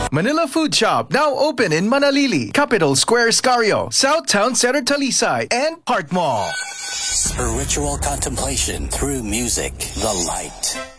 Manila Food Shop, now open in Manalili, Capital Square, Scario, South Town Center, Talisay, and Park Mall. Spiritual contemplation through music, the light.